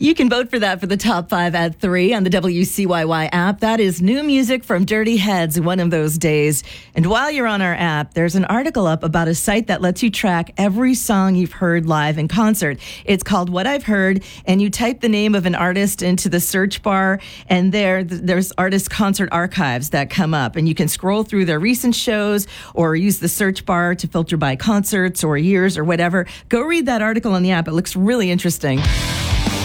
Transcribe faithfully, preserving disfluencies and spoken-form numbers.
You can vote for that for the top five at three on the W C Y Y app. That is new music from Dirty Heads one of those days. And while you're on our app, there's an article up about a site that lets you track every song you've heard live in concert. It's called What I've Heard, and you type the name of an artist into the search bar, and there there's artist concert archives that come up, and you can scroll through their recent shows or use the search bar to filter by concerts or years or whatever. Go read that article on the app. It looks really interesting.